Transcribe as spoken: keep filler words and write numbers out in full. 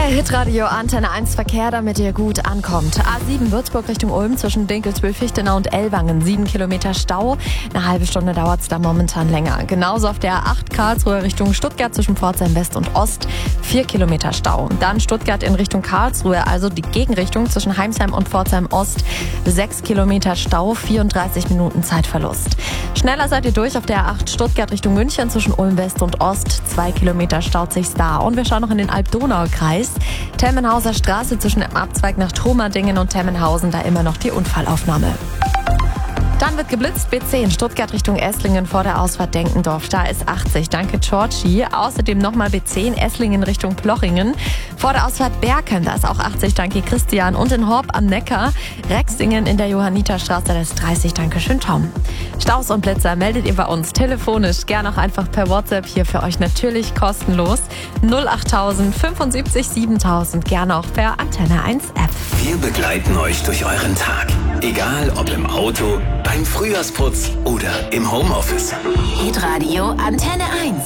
Hitradio Antenne eins Verkehr, damit ihr gut ankommt. A sieben Würzburg Richtung Ulm zwischen Dinkelsbühl, Fichtenau und Ellwangen. Sieben Kilometer Stau. Eine halbe Stunde dauert es da momentan länger. Genauso auf der A acht Karlsruhe Richtung Stuttgart zwischen Pforzheim West und Ost. Vier Kilometer Stau. Dann Stuttgart in Richtung Karlsruhe, also die Gegenrichtung zwischen Heimsheim und Pforzheim Ost. Sechs Kilometer Stau, vierunddreißig Minuten Zeitverlust. Schneller seid ihr durch auf der A acht Stuttgart Richtung München zwischen Ulm West und Ost. Zwei Kilometer staut sich's da. Und wir schauen noch in den Alb-Donau-Kreis. Temmenhauser Straße zwischen dem Abzweig nach Tromerdingen und Temmenhausen, da immer noch die Unfallaufnahme. Dann wird geblitzt, B zehn Stuttgart Richtung Esslingen vor der Ausfahrt Denkendorf. Da ist achtzig, danke Georgie. Außerdem nochmal B zehn Esslingen Richtung Plochingen. Vor der Ausfahrt Berken, da ist auch achtzig, danke Christian. Und in Horb am Neckar, Rexingen in der Johanniterstraße, da ist dreißig, danke schön Tom. Staus und Blitzer meldet ihr bei uns telefonisch, gern auch einfach per WhatsApp, hier für euch natürlich kostenlos. null achttausend fünfundsiebzig siebentausend, gerne auch per Antenne eins App. Wir begleiten euch durch euren Tag. Egal ob im Auto, beim Frühjahrsputz oder im Homeoffice. Hitradio Antenne eins.